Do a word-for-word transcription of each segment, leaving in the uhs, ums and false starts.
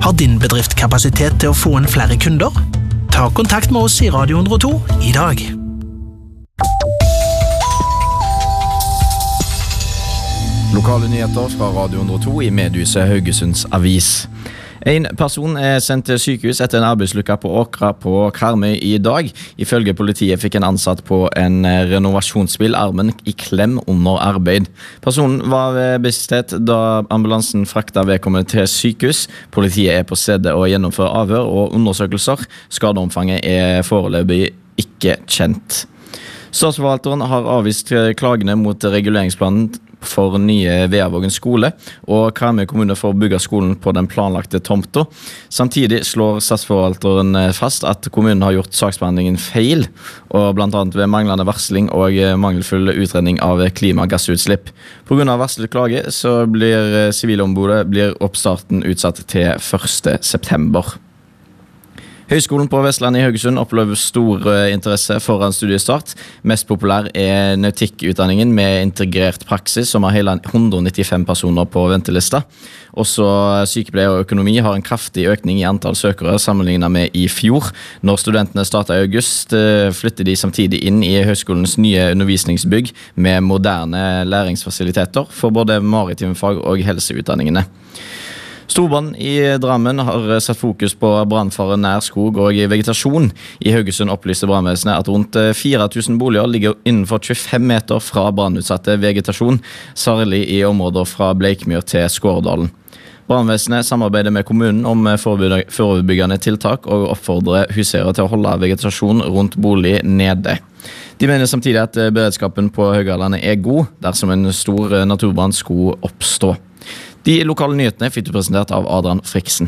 Har din bedrift kapasitet til å få inn flere kunder? Ta kontakt med oss i Radio hundre og to i dag. Lokale nyheter fra Radio hundre og to i Medhuset Haugesunds Avis. En person er sendt til sykehus etter en arbeidsulykke på Åkra på Karmøy i dag. Ifølge politiet fikk en ansatt på en renovasjonsbil armen i klem under arbeid. Personen var ved bevissthet da ambulansen frakta vedkommende til sykehus. Politiet er på stedet og gjennomfører avhør og undersøkelser. Skadeomfanget er foreløpig ikke kjent. Statsforvalteren har avvist klagene mot reguleringsplanen for nye Veavågen skole, og Karmøy kommune får bygge skolen på den planlagte tomta. Samtidig slår statsforvalteren fast at kommunen har gjort saksbehandlingen feil, og blant annet ved manglende varsling og mangelfull utredning av klimagassutslipp. På grunn av varslet klage så blir sivilombudet blir oppstarten utsatt til første september. Høgskolen på Vestlandet i Haugesund opplever stor interesse foran studiestart. Mest populær er nautikkutdanningen med integrert praksis, som har hele hundre og nittifem personer på ventelista. Også sykepleie og økonomi har en kraftig økning i antall søkere sammenlignet med i fjor. Når studentene startet i august, flytter de samtidig inn i høgskolens nye undervisningsbygg med moderne læringsfasiliteter for både maritime fag og helseutdanningene. Storbrann i Drammen har satt fokus på brannfare nær skog og vegetasjon. I Haugesund opplyste brannvesenet at rundt fire tusen boliger ligger innenfor tjuefem meter fra brannutsatte vegetasjon, særlig i områder fra Bleikmyr til Skårdalen. Brannvesenet samarbeider med kommunen om forebyggende tiltak og oppfordrer huseiere til å holde vegetasjon rundt bolig nede. De mener samtidig at beredskapen på Haugalandet er god dersom en stor naturbrann skulle oppstå. De lokale nyhetene fikk du presentert av Adrian Friksen.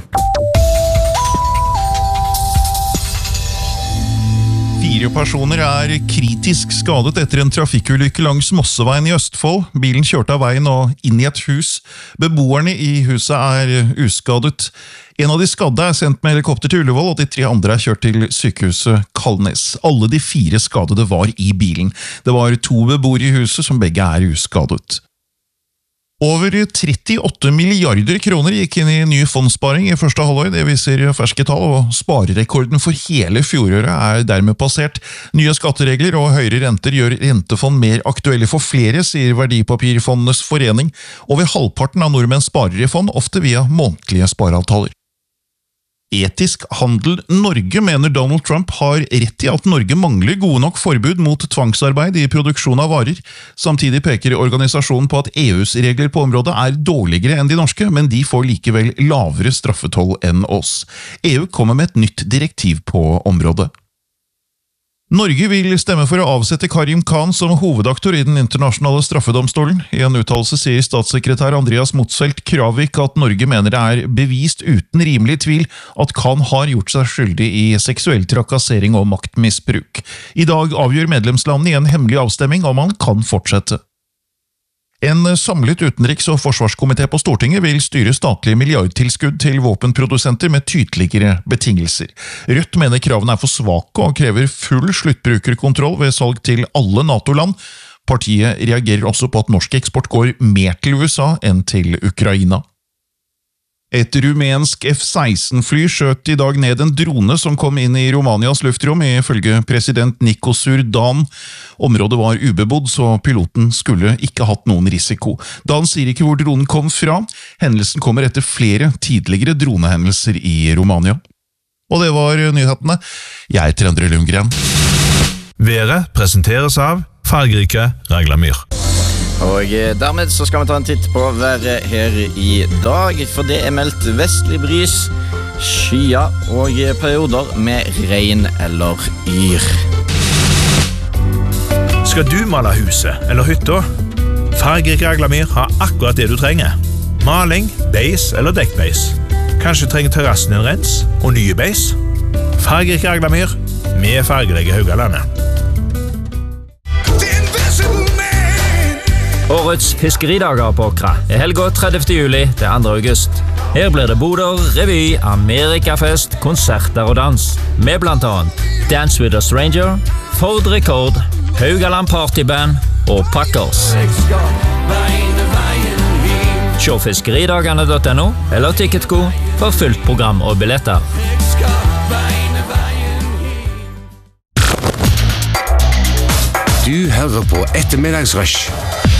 Fire personer er kritisk skadet etter en trafikkulykke langs Mosseveien i Østfold. Bilen kjørte av veien og inn i et hus. Beboerne i huset er uskadet. En av de skadde er sendt med helikopter til Ullevål, og de tre andre er kjørt til sykehuset Kalnes. Alle de fire skadede var i bilen. Det var to beboere i huset som begge er uskadet. Over trettiåtte milliarder kroner gikk inn i ny fondssparing i første halvår, det viser ferske tall, og sparerekorden for hele fjoråret er dermed passert. Nye skatteregler og høyere renter gjør rentefond mer aktuelle for flere, sier Verdipapirfondenes forening. Over halvparten av nordmenn sparer i fond, ofte via månedlige spareavtaler. Etisk handel Norge mener Donald Trump har rett i at Norge mangler gode nok forbud mot tvangsarbeid i produksjon av varer. Samtidig peker organisasjonen på at E U's regler på området er dårligere enn de norske, men de får likevel lavere straffetoll enn oss. E U kommer med et nytt direktiv på området. Norge vil stemme for å avsette Karim Khan som hovedaktor i den internasjonale straffedomstolen. I en uttalelse sier statssekretær Andreas Motzfeldt Kravik at Norge mener det er bevist uten rimelig tvil at Khan har gjort seg skyldig i seksuell trakassering og maktmisbruk. I dag avgjør medlemslandene i en hemmelig avstemming om han kan fortsette. En samlet utenriks- og forsvarskomité på Stortinget vil styre statlige milliardtilskudd til våpenprodusenter med tydeligere betingelser. Rødt mener kravene er for svake og krever full sluttbrukerkontroll ved salg til alle NATO-land. Partiet reagerer også på at norsk eksport går mer til U S A enn til Ukraina. Et rumensk F seksten-fly skjøt i dag ned en drone som kom inn i Romanias luftrom, ifølge president Nicosur Dan. Området var ubebodd, så piloten skulle ikke hatt noen risiko. Dan sier ikke hvor dronen kom fra. Hendelsen kommer etter flere tidligere dronehendelser i Romania. Og det var nyhetene. Jeg heter Endre Lundgren. Været presenteres av fargerike Raglamyr. Og dermed så skal vi ta en titt på været her i dag, for det er meldt vestlig brys, skyer og perioder med regn eller yr. Skal du male huset eller hytta? Fargerik Raglamyr har akkurat det du trenger. Maling, beis eller dekkbeis. Kanskje du trenger terrassen en rens og nye beis? Fargerik Raglamyr med fargerike Haugalandet. Årets fiskeridager på Åkra er helga tredivte juli til andre august. Her blir det boder, revy, amerikafest, konserter og dans. Med blant annet Dance with a Stranger, Ford Record, Haugaland Partyband og Packers. Se fiskeridagene punktum no eller Ticketco for fullt program og billetter. Du hører på Ettermiddagsrush.